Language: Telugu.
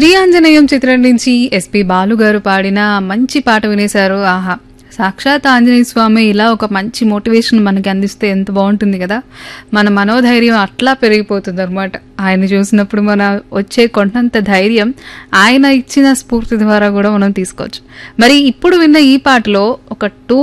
శ్రీ ఆంజనేయం చిత్రం నుంచి ఎస్పి బాలు గారు పాడిన మంచి పాట వినేశారు. ఆహా, సాక్షాత్ ఆంజనేయ స్వామి ఇలా ఒక మంచి మోటివేషన్ మనకి అందిస్తే ఎంత బాగుంటుంది కదా. మన మనోధైర్యం అట్లా పెరిగిపోతుంది అనమాట. ఆయన చూసినప్పుడు మన వచ్చే కొండంత ధైర్యం ఆయన ఇచ్చిన స్ఫూర్తి ద్వారా కూడా మనం తీసుకోవచ్చు. మరి ఇప్పుడు విన్న ఈ పాటలో ఒక